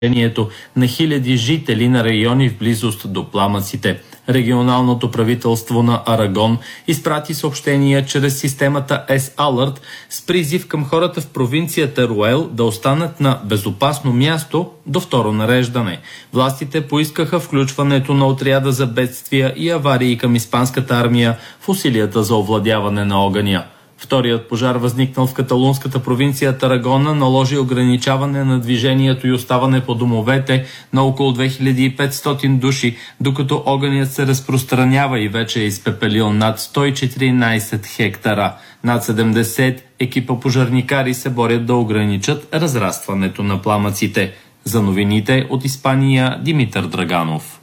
на хиляди жители на райони в близост до пламъците. Регионалното правителство на Арагон изпрати съобщения чрез системата S-Alert с призив към хората в провинция Теруел да останат на безопасно място до второ нареждане. Властите поискаха включването на отряда за бедствия и аварии към испанската армия в усилията за овладяване на огъня. Вторият пожар, възникнал в каталунската провинция Тарагона, наложи ограничаване на движението и оставане по домовете на около 2500 души, докато огънят се разпространява и вече е изпепелил над 114 хектара. Над 70 екипа пожарникари се борят да ограничат разрастването на пламъците. За новините от Испания, Димитър Драганов.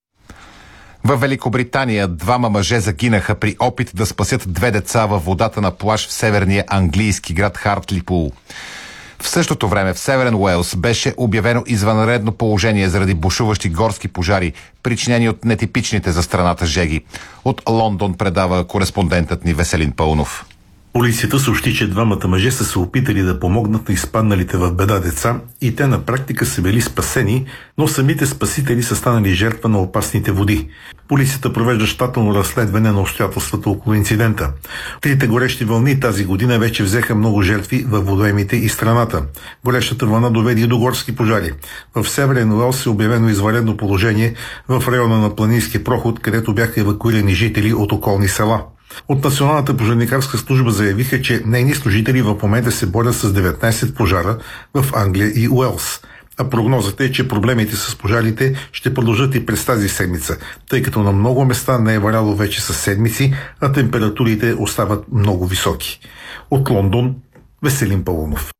Във Великобритания двама мъже загинаха при опит да спасят две деца във водата на плаж в северния английски град Хартлипул. В същото време в Северен Уелс беше обявено извънредно положение заради бушуващи горски пожари, причинени от нетипичните за страната жеги. От Лондон предава кореспондентът ни Веселин Паунов. Полицията съобщи, че двамата мъже са се опитали да помогнат на изпадналите в беда деца и те на практика са били спасени, но самите спасители са станали жертва на опасните води. Полицията провежда щателно разследване на обстоятелствата около инцидента. Трите горещи вълни тази година вече взеха много жертви във водоемите и страната. Горещата вълна доведе и до горски пожари. В Северен Уелс е обявено извънредно положение в района на планински проход, където бяха евакуирани жители от околни села. От Националната пожарникарска служба заявиха, че нейни служители в момента се борят с 19 пожара в Англия и Уелс. А прогнозата е, че проблемите с пожарите ще продължат и през тази седмица, тъй като на много места не е валяло вече с седмици, а температурите остават много високи. От Лондон, Веселин Паунов.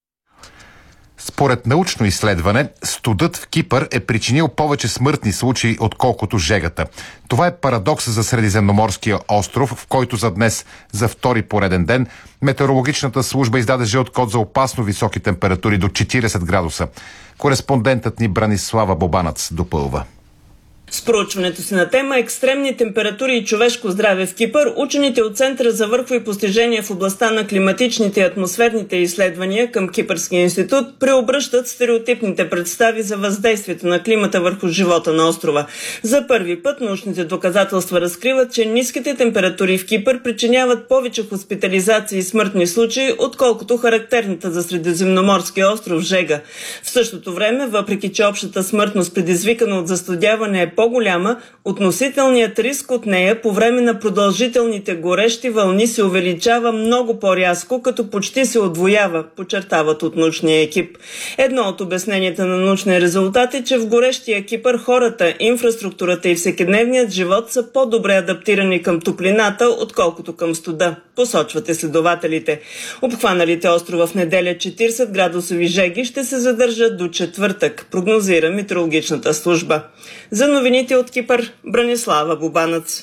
Според научно изследване, студът в Кипър е причинил повече смъртни случаи, отколкото жегата. Това е парадокс за Средиземноморския остров, в който за днес, за втори пореден ден, метеорологичната служба издаде жълт код за опасно високи температури до 40 градуса. Кореспондентът ни Бранислава Бобанац допълва. С проучването си на тема екстремни температури и човешко здраве в Кипър, учените от Центъра за върхови постижения в областта на климатичните и атмосферните изследвания към Кипърския институт преобръщат стереотипните представи за въздействието на климата върху живота на острова. За първи път научните доказателства разкриват, че ниските температури в Кипър причиняват повече хоспитализации и смъртни случаи, отколкото характерната за Средиземноморския остров жега. В същото време, въпреки че общата смъртност, предизвикана от застудяване, е по-голяма, относителният риск от нея по време на продължителните горещи вълни се увеличава много по-рязко, като почти се удвоява, подчертават от научния екип. Едно от обясненията на научния резултат е, че в горещия Кипър хората, инфраструктурата и всекидневният живот са по-добре адаптирани към топлината, отколкото към студа, посочват изследователите. Обхваналите острова в неделя 40 градусови жеги ще се задържат до четвъртък, прогнозира метеорологичната служба. За новините от Кипър, Бранислава Бобанац.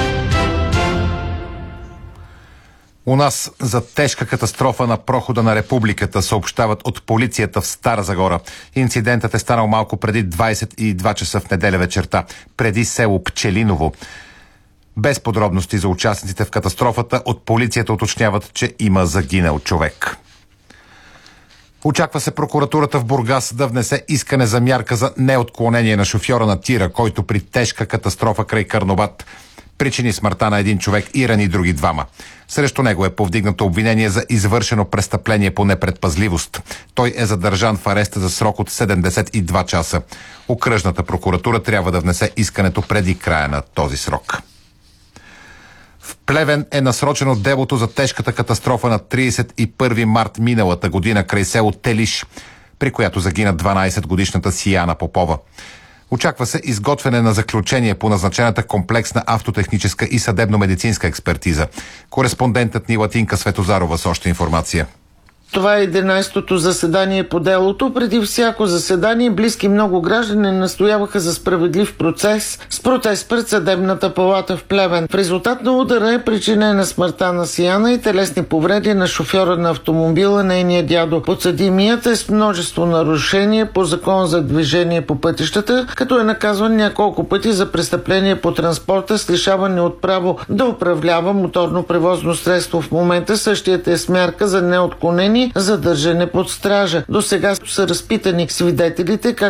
У нас за тежка катастрофа на прохода на Републиката съобщават от полицията в Стара Загора. Инцидентът е станал малко преди 22 часа в неделя вечерта, преди село Пчелиново. Без подробности за участниците в катастрофата, от полицията уточняват, че има загинал човек. Очаква се прокуратурата в Бургас да внесе искане за мярка за неотклонение на шофьора на тира, който при тежка катастрофа край Карнобат причини смъртта на един човек и рани други двама. Срещу него е повдигнато обвинение за извършено престъпление по непредпазливост. Той е задържан в ареста за срок от 72 часа. Окръжната прокуратура трябва да внесе искането преди края на този срок. В Плевен е насрочено делото за тежката катастрофа на 31 март миналата година край село Телиш, при която загина 12-годишната Сияна Попова. Очаква се изготвяне на заключение по назначената комплексна автотехническа и съдебно-медицинска експертиза. Кореспондентът ни Латинка Светозарова с още информация. Това е 11-то заседание по делото. Преди всяко заседание близки много граждани настояваха за справедлив процес с протест пред съдебната палата в Плевен. В резултат на удара е причинена смъртта на Сияна и телесни повреди на шофьора на автомобила, нейния дядо. Подсъдимият е с множество нарушения по закон за движение по пътищата, като е наказван няколко пъти за престъпление по транспорта с лишаване от право да управлява моторно превозно средство. В момента същият е с мярка за неотклонение задържане под стража. До сега са разпитани свидетелите, как